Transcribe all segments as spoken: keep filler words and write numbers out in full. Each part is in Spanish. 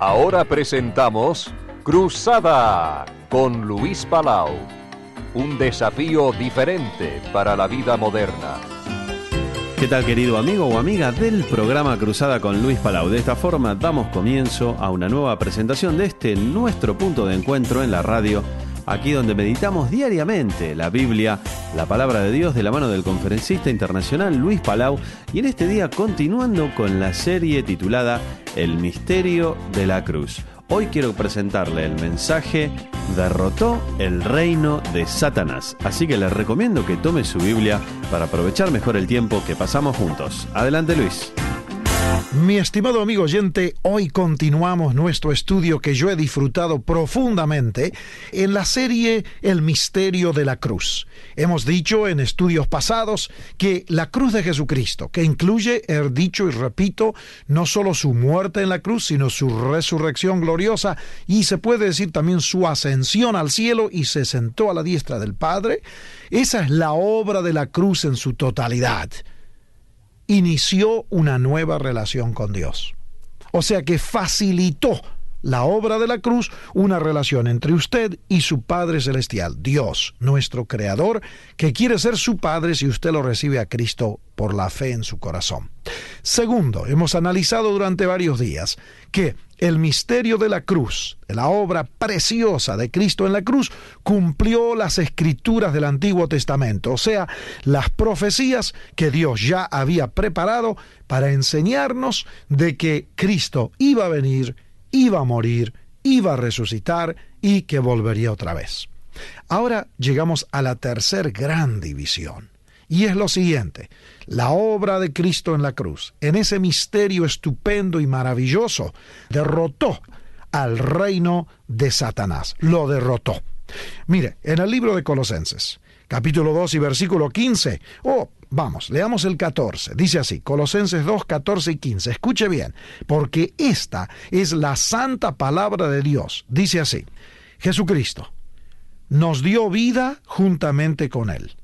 Ahora presentamos Cruzada con Luis Palau. Un desafío diferente para la vida moderna. ¿Qué tal, querido amigo o amiga del programa Cruzada con Luis Palau? De esta forma damos comienzo a una nueva presentación de este nuestro punto de encuentro en la radio, aquí donde meditamos diariamente la Biblia, la palabra de Dios, de la mano del conferencista internacional Luis Palau, y en este día continuando con la serie titulada El misterio de la cruz. Hoy quiero presentarle el mensaje Derrotó el reino de Satanás. Así que les recomiendo que tome su Biblia para aprovechar mejor el tiempo que pasamos juntos. Adelante, Luis. Mi estimado amigo oyente, hoy continuamos nuestro estudio que yo he disfrutado profundamente en la serie El misterio de la cruz. Hemos dicho en estudios pasados que la cruz de Jesucristo, que incluye, he dicho y repito, no solo su muerte en la cruz, sino su resurrección gloriosa y se puede decir también su ascensión al cielo y se sentó a la diestra del Padre, esa es la obra de la cruz en su totalidad. Inició una nueva relación con Dios. O sea que facilitó la obra de la cruz, una relación entre usted y su Padre Celestial, Dios, nuestro Creador, que quiere ser su Padre si usted lo recibe a Cristo por la fe en su corazón. Segundo, hemos analizado durante varios días que el misterio de la cruz, la obra preciosa de Cristo en la cruz, cumplió las escrituras del Antiguo Testamento, o sea, las profecías que Dios ya había preparado para enseñarnos de que Cristo iba a venir, iba a morir, iba a resucitar y que volvería otra vez. Ahora llegamos a la tercer gran división. Y es lo siguiente, la obra de Cristo en la cruz, en ese misterio estupendo y maravilloso, derrotó al reino de Satanás, lo derrotó. Mire, en el libro de Colosenses, capítulo dos y versículo quince, oh, vamos, leamos el catorce, dice así, Colosenses dos, catorce y quince, escuche bien, porque esta es la santa palabra de Dios, dice así, Jesucristo nos dio vida juntamente con Él,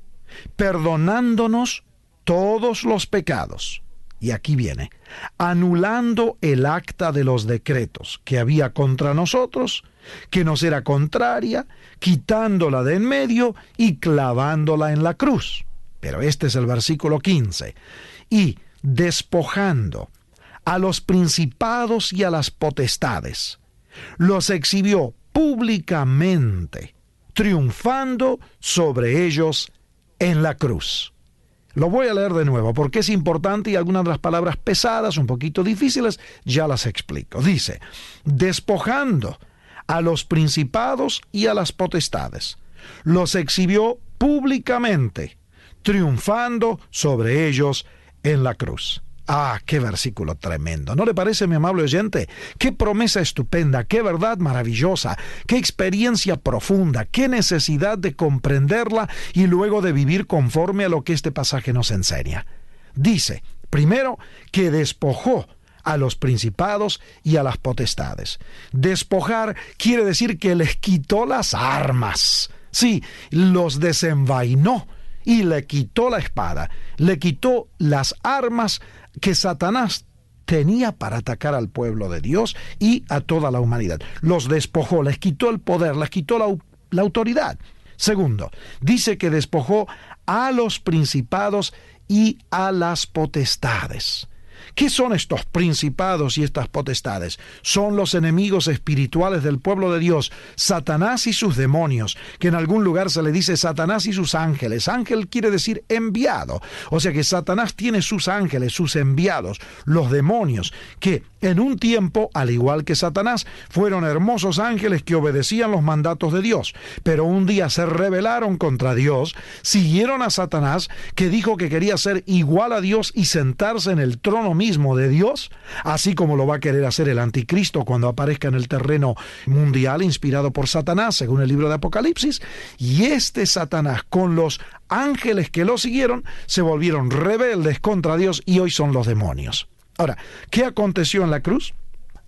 perdonándonos todos los pecados. Y aquí viene, anulando el acta de los decretos que había contra nosotros, que nos era contraria, quitándola de en medio y clavándola en la cruz. Pero este es el versículo quince. Y despojando a los principados y a las potestades, los exhibió públicamente, triunfando sobre ellos en la cruz. Lo voy a leer de nuevo porque es importante y algunas de las palabras pesadas, un poquito difíciles, ya las explico. Dice, despojando a los principados y a las potestades, los exhibió públicamente, triunfando sobre ellos en la cruz. Ah, qué versículo tremendo. ¿No le parece, mi amable oyente? Qué promesa estupenda, qué verdad maravillosa, qué experiencia profunda, qué necesidad de comprenderla y luego de vivir conforme a lo que este pasaje nos enseña. Dice, primero, que despojó a los principados y a las potestades. Despojar quiere decir que les quitó las armas. Sí, los desenvainó y le quitó la espada, le quitó las armas que Satanás tenía para atacar al pueblo de Dios y a toda la humanidad. Los despojó, les quitó el poder, les quitó la, la autoridad. Segundo, dice que despojó a los principados y a las potestades. ¿Qué son estos principados y estas potestades? Son los enemigos espirituales del pueblo de Dios, Satanás y sus demonios, que en algún lugar se le dice Satanás y sus ángeles. Ángel quiere decir enviado. O sea que Satanás tiene sus ángeles, sus enviados, los demonios, que en un tiempo, al igual que Satanás, fueron hermosos ángeles que obedecían los mandatos de Dios. Pero un día se rebelaron contra Dios, siguieron a Satanás, que dijo que quería ser igual a Dios y sentarse en el trono mismo de Dios, así como lo va a querer hacer el anticristo cuando aparezca en el terreno mundial inspirado por Satanás, según el libro de Apocalipsis. Y este Satanás, con los ángeles que lo siguieron, se volvieron rebeldes contra Dios y hoy son los demonios. Ahora, ¿qué aconteció en la cruz?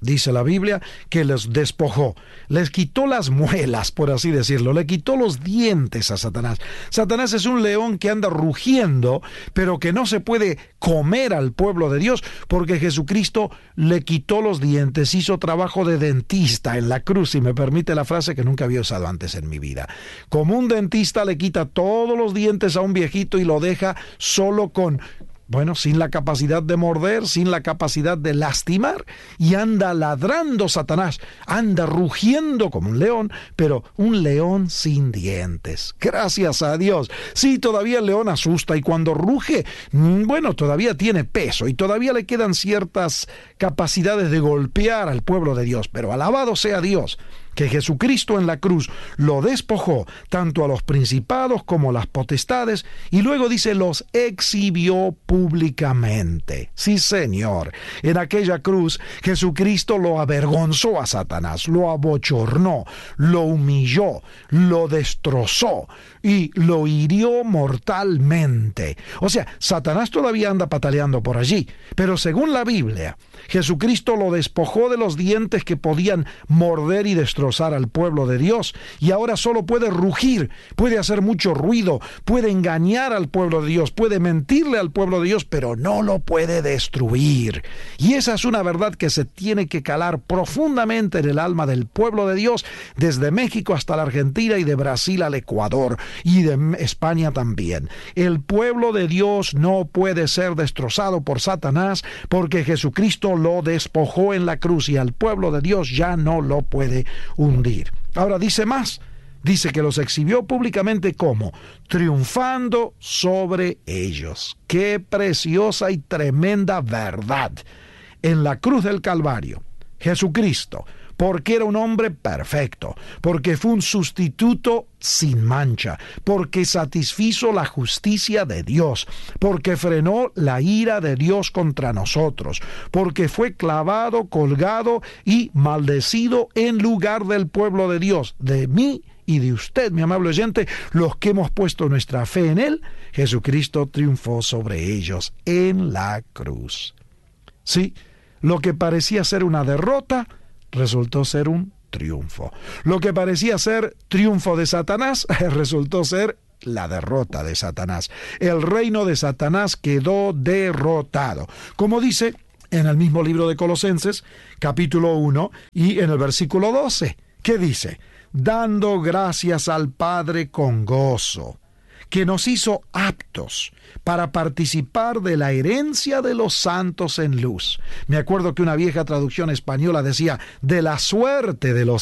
dice la Biblia, que les despojó, les quitó las muelas, por así decirlo, le quitó los dientes a Satanás. Satanás es un león que anda rugiendo, pero que no se puede comer al pueblo de Dios, porque Jesucristo le quitó los dientes, hizo trabajo de dentista en la cruz, si me permite la frase que nunca había usado antes en mi vida. Como un dentista le quita todos los dientes a un viejito y lo deja solo con... Bueno, sin la capacidad de morder, sin la capacidad de lastimar, y anda ladrando Satanás, anda rugiendo como un león, pero un león sin dientes. Gracias a Dios. Sí, todavía el león asusta, y cuando ruge, bueno, todavía tiene peso, y todavía le quedan ciertas capacidades de golpear al pueblo de Dios, pero alabado sea Dios, que Jesucristo en la cruz lo despojó tanto a los principados como a las potestades, y luego dice, los exhibió públicamente. Sí, Señor, en aquella cruz Jesucristo lo avergonzó a Satanás, lo abochornó, lo humilló, lo destrozó y lo hirió mortalmente. O sea, Satanás todavía anda pataleando por allí, pero según la Biblia, Jesucristo lo despojó de los dientes que podían morder y destrozar al pueblo de Dios, y ahora solo puede rugir, puede hacer mucho ruido, puede engañar al pueblo de Dios, puede mentirle al pueblo de Dios, pero no lo puede destruir. Y esa es una verdad que se tiene que calar profundamente en el alma del pueblo de Dios, desde México hasta la Argentina y de Brasil al Ecuador y de España también. El pueblo de Dios no puede ser destrozado por Satanás, porque Jesucristo lo despojó en la cruz y al pueblo de Dios ya no lo puede hundir. Ahora dice más, dice que los exhibió públicamente como triunfando sobre ellos. ¡Qué preciosa y tremenda verdad! En la cruz del Calvario, Jesucristo, porque era un hombre perfecto, porque fue un sustituto sin mancha, porque satisfizo la justicia de Dios, porque frenó la ira de Dios contra nosotros, porque fue clavado, colgado y maldecido en lugar del pueblo de Dios, de mí y de usted, mi amable oyente, los que hemos puesto nuestra fe en Él. Jesucristo triunfó sobre ellos en la cruz. Sí, lo que parecía ser una derrota resultó ser un triunfo. Lo que parecía ser triunfo de Satanás resultó ser la derrota de Satanás. El reino de Satanás quedó derrotado. Como dice en el mismo libro de Colosenses, capítulo uno, y en el versículo doce, ¿qué dice? Dando gracias al Padre con gozo, que nos hizo aptos para participar de la herencia de los santos en luz. Me acuerdo que una vieja traducción española decía, de la suerte de los